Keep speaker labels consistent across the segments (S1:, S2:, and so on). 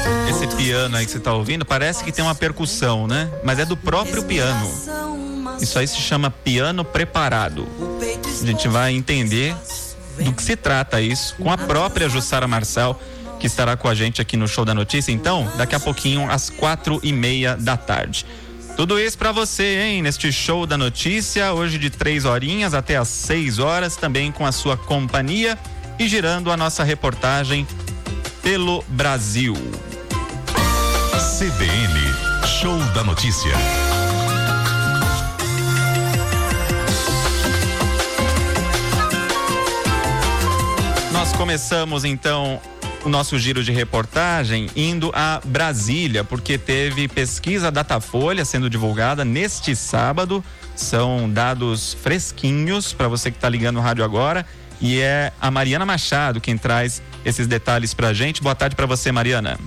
S1: Esse piano aí que você tá ouvindo parece que tem uma percussão, né? Mas é do próprio piano. Isso aí se chama piano preparado. A gente vai entender do que se trata isso com a própria Jussara Marçal, que estará com a gente aqui no Show da Notícia. Então, daqui a pouquinho, às 4:30 da tarde. Tudo isso pra você, hein? Neste Show da Notícia, hoje de 3 horinhas até às 6 horas, também com a sua companhia e girando a nossa reportagem pelo Brasil.
S2: CBN, Show da Notícia.
S1: Nós começamos então o nosso giro de reportagem indo a Brasília, porque teve pesquisa Datafolha sendo divulgada neste sábado. São dados fresquinhos para você que está ligando o rádio agora, e é a Mariana Machado quem traz esses detalhes pra gente. Boa tarde para você, Mariana.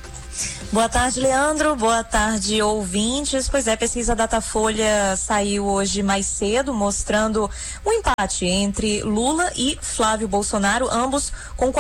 S3: Boa tarde, Leandro. Boa tarde, ouvintes. Pois é, a pesquisa Datafolha saiu hoje mais cedo, mostrando um empate entre Lula e Flávio Bolsonaro, ambos com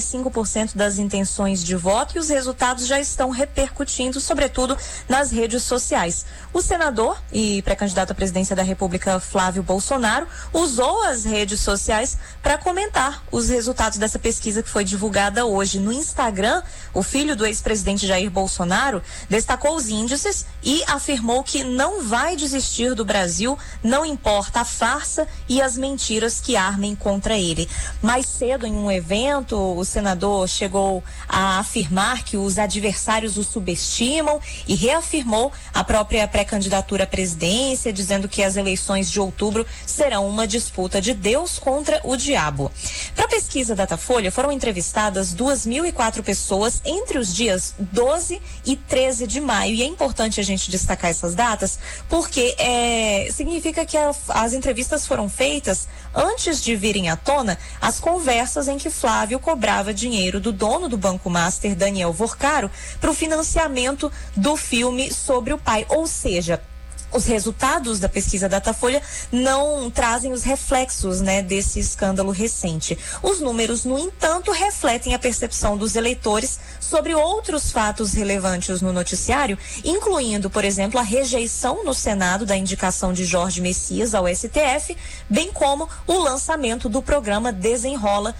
S3: 45% das intenções de voto, e os resultados já estão repercutindo, sobretudo nas redes sociais. O senador e pré-candidato à presidência da República, Flávio Bolsonaro, usou as redes sociais para comentar os resultados dessa pesquisa que foi divulgada hoje. No Instagram, o filho do ex-presidente Jair Bolsonaro destacou os índices e afirmou que não vai desistir do Brasil, não importa a farsa e as mentiras que armem contra ele. Mais cedo, em um evento, o senador chegou a afirmar que os adversários o subestimam e reafirmou a própria pré-candidatura à presidência, dizendo que as eleições de outubro serão uma disputa de Deus contra o diabo. Para a pesquisa Datafolha, foram entrevistadas 2.004 pessoas entre os dias 12 e 13 de maio. E é importante a gente destacar essas datas porque significa que as entrevistas foram feitas antes de virem à tona as conversas em que Flávio cobrava dinheiro do dono do Banco Master, Daniel Vorcaro, para o financiamento do filme sobre o pai. Ou seja, os resultados da pesquisa Datafolha não trazem os reflexos, desse escândalo recente. Os números, no entanto, refletem a percepção dos eleitores sobre outros fatos relevantes no noticiário, incluindo, por exemplo, a rejeição no Senado da indicação de Jorge Messias ao STF, bem como o lançamento do programa Desenrola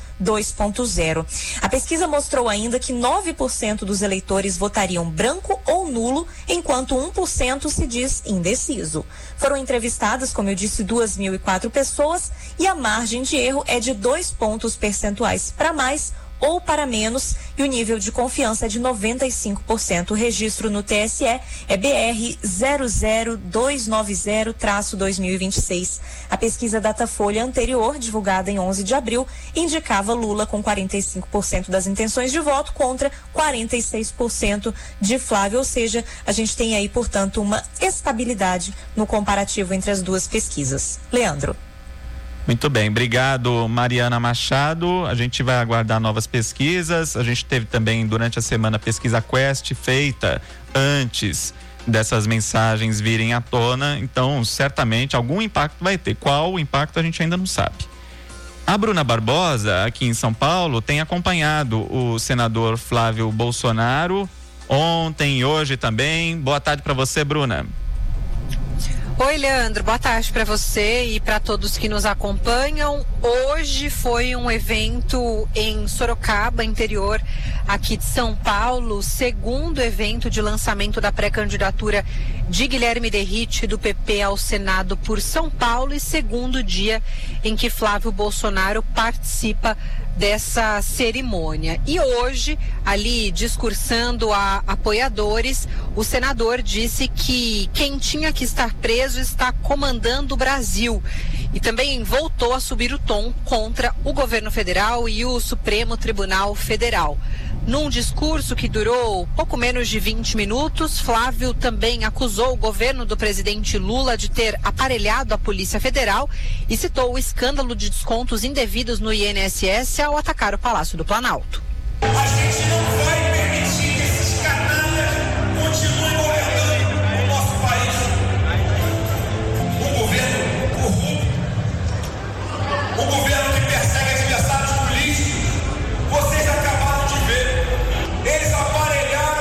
S3: 2.0. A pesquisa mostrou ainda que 9% dos eleitores votariam branco ou nulo, enquanto 1% se diz indeciso. Foram entrevistadas, como eu disse, 2.004 pessoas, e a margem de erro é de 2 pontos percentuais para mais ou para menos, e o nível de confiança é de 95%. O registro no TSE é BR 00290-2026. A pesquisa Datafolha anterior, divulgada em 11 de abril, indicava Lula com 45% das intenções de voto contra 46% de Flávio, ou seja, a gente tem aí, portanto, uma estabilidade no comparativo entre as duas pesquisas. Leandro.
S1: Muito bem, obrigado, Mariana Machado. A gente vai aguardar novas pesquisas. A gente teve também durante a semana a pesquisa Quest feita antes dessas mensagens virem à tona, então certamente algum impacto vai ter. Qual o impacto a gente ainda não sabe. A Bruna Barbosa, aqui em São Paulo, tem acompanhado o senador Flávio Bolsonaro ontem e hoje também. Boa tarde para você, Bruna.
S4: Oi, Leandro, boa tarde para você e para todos que nos acompanham. Hoje foi um evento em Sorocaba, interior aqui de São Paulo, segundo evento de lançamento da pré-candidatura de Guilherme Derrite do PP ao Senado por São Paulo, e segundo dia em que Flávio Bolsonaro participa dessa cerimônia. E hoje, ali discursando a apoiadores, o senador disse que quem tinha que estar preso está comandando o Brasil, e também voltou a subir o tom contra o governo federal e o Supremo Tribunal Federal. Num discurso que durou pouco menos de 20 minutos, Flávio também acusou o governo do presidente Lula de ter aparelhado a Polícia Federal e citou o escândalo de descontos indevidos no INSS ao atacar o Palácio do Planalto.
S5: A gente não vai permitir que esses canalhas continuem governando o nosso país. O governo corrupto, o governo que persegue adversários políticos. Vocês acabaram de ver, eles aparelharam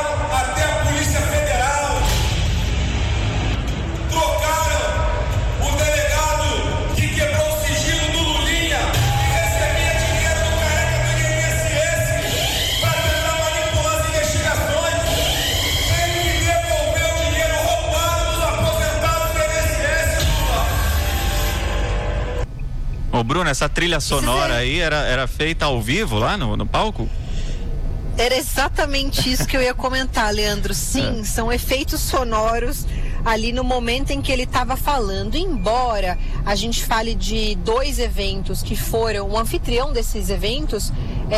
S1: Bruno, essa trilha sonora aí era feita ao vivo lá no palco?
S4: Era exatamente isso que eu ia comentar, Leandro. Sim, são efeitos sonoros ali no momento em que ele estava falando. Embora a gente fale de 2 eventos que foram, o anfitrião desses eventos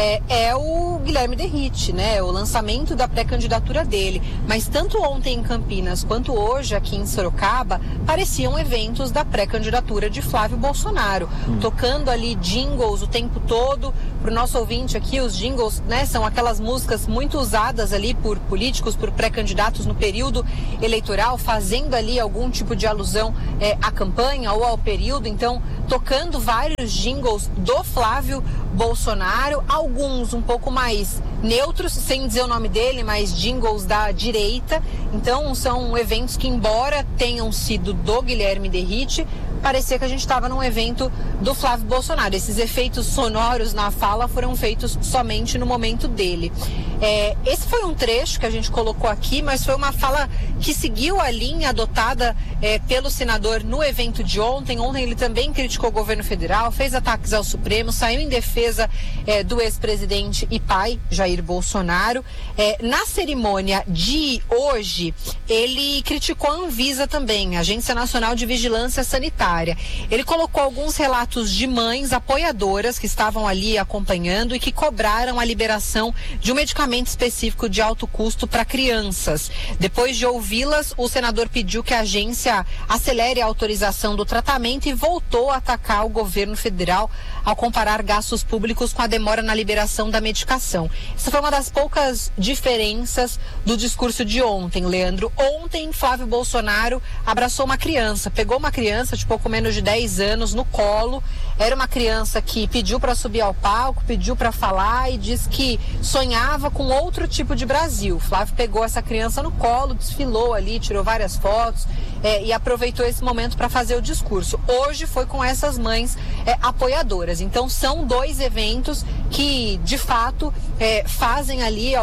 S4: é o Guilherme Derrite, né? O lançamento da pré-candidatura dele. Mas tanto ontem em Campinas quanto hoje aqui em Sorocaba pareciam eventos da pré-candidatura de Flávio Bolsonaro. Tocando ali jingles o tempo todo. Para o nosso ouvinte aqui, os jingles, né, são aquelas músicas muito usadas ali por políticos, por pré-candidatos no período eleitoral, fazendo ali algum tipo de alusão à campanha ou ao período. Então, tocando vários jingles do Flávio Bolsonaro, alguns um pouco mais neutros, sem dizer o nome dele, mas jingles da direita. Então, são eventos que, embora tenham sido do Guilherme Derrite, parecia que a gente estava num evento do Flávio Bolsonaro. Esses efeitos sonoros na fala foram feitos somente no momento dele. Esse foi um trecho que a gente colocou aqui, mas foi uma fala que seguiu a linha adotada pelo senador no evento de ontem. Ontem ele também criticou o governo federal, fez ataques ao Supremo, saiu em defesa do ex-presidente e pai, Jair Bolsonaro. Na cerimônia de hoje, ele criticou a Anvisa também, a Agência Nacional de Vigilância Sanitária. Ele colocou alguns relatos de mães apoiadoras que estavam ali acompanhando e que cobraram a liberação de um medicamento específico de alto custo para crianças. Depois de ouvi-las, o senador pediu que a agência acelere a autorização do tratamento e voltou a atacar o governo federal ao comparar gastos públicos com a demora na liberação da medicação. Essa foi uma das poucas diferenças do discurso de ontem, Leandro. Ontem, Flávio Bolsonaro abraçou uma criança, pegou uma criança de pouco menos de 10 anos no colo. Era uma criança que pediu para subir ao palco, pediu para falar e disse que sonhava com outro tipo de Brasil. Flávio pegou essa criança no colo, desfilou ali, tirou várias fotos e aproveitou esse momento para fazer o discurso. Hoje foi com essas mães apoiadoras. Então são 2 eventos que de fato fazem ali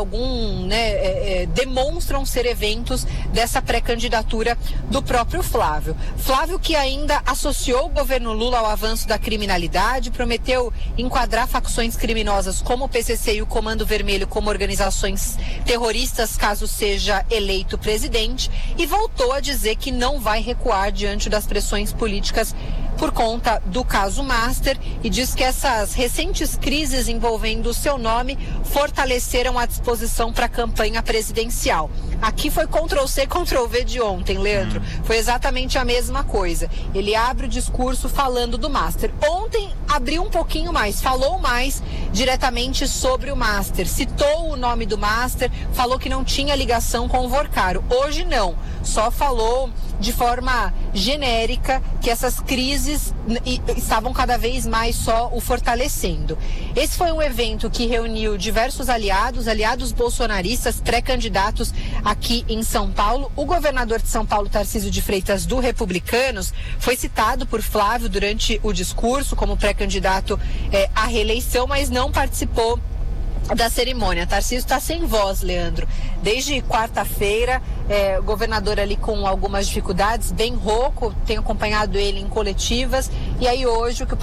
S4: demonstram ser eventos dessa pré-candidatura do próprio Flávio. Flávio, que ainda associou o governo Lula ao avanço da criminalidade, prometeu enquadrar facções criminosas como o PCC e o Comando Vermelho como organizações terroristas caso seja eleito presidente, e voltou a dizer que não vai recuar diante das pressões políticas por conta do caso Master, e diz que essas recentes crises envolvendo o seu nome fortaleceram a disposição para a campanha presidencial. Aqui foi Ctrl-C, Ctrl-V de ontem, Leandro. Foi exatamente a mesma coisa. Ele abre o discurso falando do Master. Ontem abriu um pouquinho mais, falou mais diretamente sobre o Master. Citou o nome do Master, falou que não tinha ligação com o Vorcaro. Hoje não, só falou de forma genérica que essas crises estavam cada vez mais só o fortalecendo. Esse foi um evento que reuniu diversos aliados bolsonaristas, pré-candidatos aqui em São Paulo. O governador de São Paulo, Tarcísio de Freitas, do Republicanos, foi citado por Flávio durante o discurso como pré-candidato à reeleição, mas não participou da cerimônia. Tarcísio está sem voz, Leandro. Desde quarta-feira, o governador ali com algumas dificuldades, bem rouco, tenho acompanhado ele em coletivas, e aí hoje o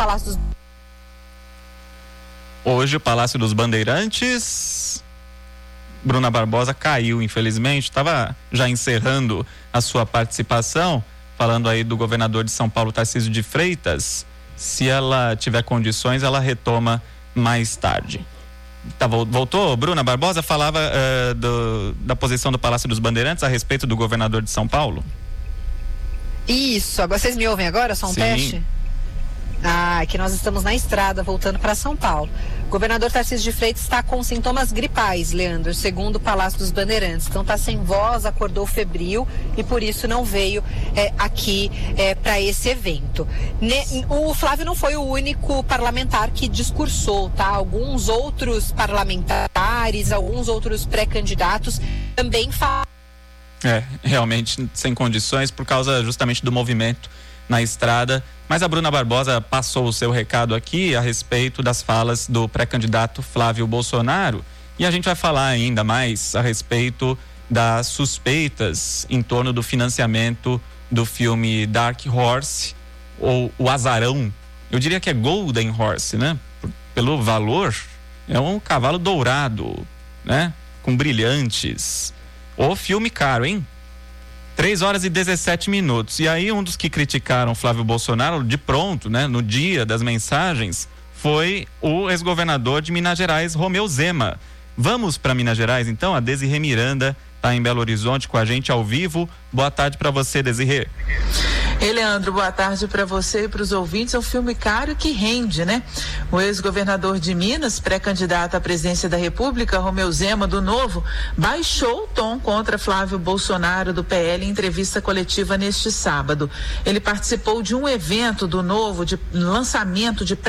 S4: Palácio dos Bandeirantes, Bruna Barbosa caiu, infelizmente, estava já encerrando a sua participação, falando aí do governador de São Paulo, Tarcísio de Freitas. Se ela tiver condições, ela retoma mais tarde. Tá, voltou, Bruna Barbosa falava da posição do Palácio dos Bandeirantes a respeito do governador de São Paulo. Isso, agora vocês me ouvem agora? Só um teste? É que nós estamos na estrada voltando para São Paulo. O governador Tarcísio de Freitas está com sintomas gripais, Leandro, segundo o Palácio dos Bandeirantes. Então está sem voz, acordou febril e por isso não veio aqui para esse evento. O Flávio não foi o único parlamentar que discursou, tá? Alguns outros parlamentares, alguns outros pré-candidatos também falaram.
S1: Realmente sem condições por causa justamente do movimento na estrada, mas a Bruna Barbosa passou o seu recado aqui a respeito das falas do pré-candidato Flávio Bolsonaro, e a gente vai falar ainda mais a respeito das suspeitas em torno do financiamento do filme Dark Horse, ou O Azarão, eu diria que é Golden Horse, né? Pelo valor, é um cavalo dourado, né? Com brilhantes. O filme caro, hein? 3 horas e 17 minutos. E aí um dos que criticaram Flávio Bolsonaro de pronto, né? No dia das mensagens, foi o ex-governador de Minas Gerais, Romeu Zema. Vamos para Minas Gerais, então? A Desirê Miranda está em Belo Horizonte com a gente ao vivo. Boa tarde para você, Desirê.
S6: Ei, Leandro, boa tarde para você e para os ouvintes. É um filme caro que rende, né? O ex-governador de Minas, pré-candidato à presidência da República, Romeu Zema, do Novo, baixou o tom contra Flávio Bolsonaro, do PL, em entrevista coletiva neste sábado. Ele participou de um evento do Novo, de lançamento de